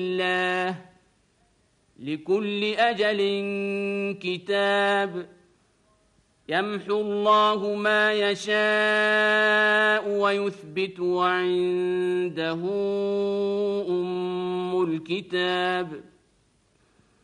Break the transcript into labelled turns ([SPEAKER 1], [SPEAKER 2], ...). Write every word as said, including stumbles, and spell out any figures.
[SPEAKER 1] الله لكل أجل كتاب يمحو الله ما يشاء ويثبت وعنده أم الكتاب